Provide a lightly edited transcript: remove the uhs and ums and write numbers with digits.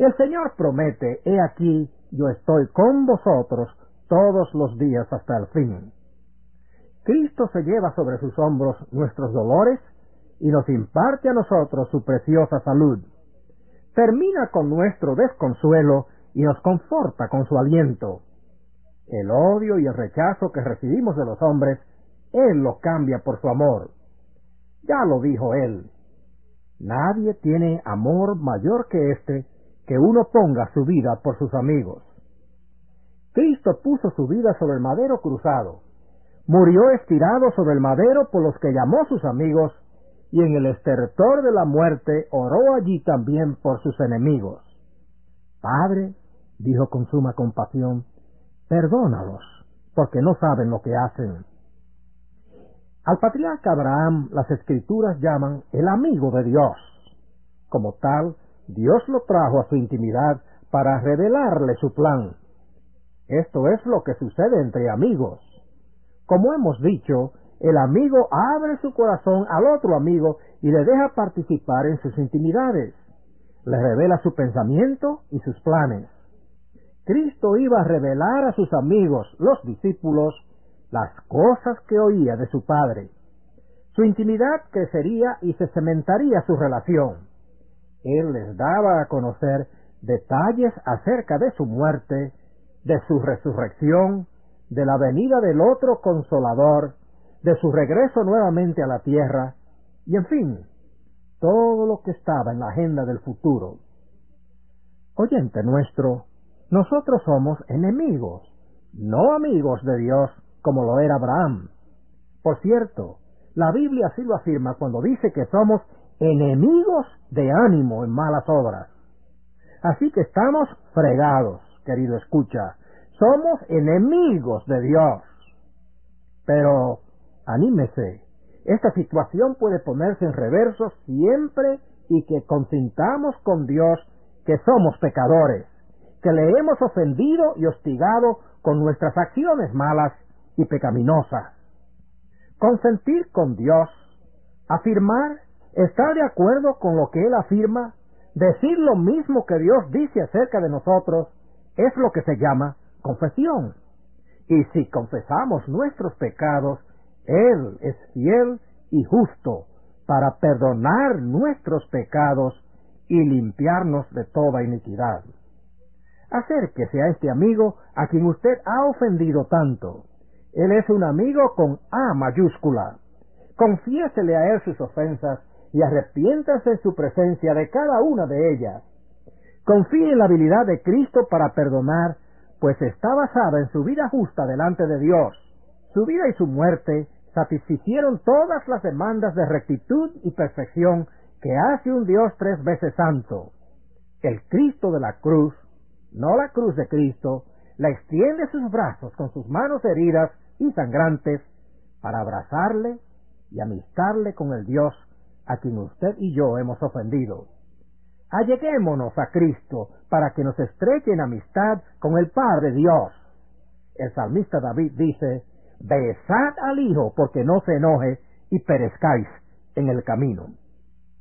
Y el Señor promete: he aquí, yo estoy con vosotros todos los días hasta el fin. Cristo se lleva sobre sus hombros nuestros dolores y nos imparte a nosotros su preciosa salud. Termina con nuestro desconsuelo y nos conforta con su aliento. El odio y el rechazo que recibimos de los hombres, Él lo cambia por su amor. Ya lo dijo Él: nadie tiene amor mayor que este, que uno ponga su vida por sus amigos. Cristo puso su vida sobre el madero cruzado, murió estirado sobre el madero por los que llamó sus amigos, y en el estertor de la muerte oró allí también por sus enemigos. Padre, dijo con suma compasión, perdónalos, porque no saben lo que hacen. Al patriarca Abraham las Escrituras llaman el amigo de Dios. Como tal, Dios lo trajo a su intimidad para revelarle su plan. Esto es lo que sucede entre amigos. Como hemos dicho, el amigo abre su corazón al otro amigo y le deja participar en sus intimidades. Le revela su pensamiento y sus planes. Cristo iba a revelar a sus amigos, los discípulos, las cosas que oía de su Padre. Su intimidad crecería y se cementaría su relación. Él les daba a conocer detalles acerca de su muerte, de su resurrección, de la venida del otro Consolador, de su regreso nuevamente a la tierra, y en fin, todo lo que estaba en la agenda del futuro. Oyente nuestro, nosotros somos enemigos, no amigos de Dios como lo era Abraham. Por cierto, la Biblia así lo afirma cuando dice que somos enemigos de ánimo en malas obras. Así que estamos fregados, querido escucha, somos enemigos de Dios. Pero, anímese, esta situación puede ponerse en reverso siempre y que consintamos con Dios que somos pecadores, que le hemos ofendido y hostigado con nuestras acciones malas y pecaminosas. Consentir con Dios, afirmar, estar de acuerdo con lo que Él afirma, decir lo mismo que Dios dice acerca de nosotros, es lo que se llama confesión. Y si confesamos nuestros pecados, Él es fiel y justo para perdonar nuestros pecados y limpiarnos de toda iniquidad. Acérquese a este amigo a quien usted ha ofendido tanto. Él es un amigo con A mayúscula. Confiésele a él sus ofensas y arrepiéntase en su presencia de cada una de ellas. Confíe en la habilidad de Cristo para perdonar, pues está basada en su vida justa delante de Dios. Su vida y su muerte satisficieron todas las demandas de rectitud y perfección que hace un Dios 3 veces santo. El Cristo de la cruz, no la cruz de Cristo, le extiende sus brazos con sus manos heridas y sangrantes para abrazarle y amistarle con el Dios a quien usted y yo hemos ofendido. Alleguémonos a Cristo para que nos estreche en amistad con el Padre Dios. El salmista David dice: besad al Hijo porque no se enoje y perezcáis en el camino.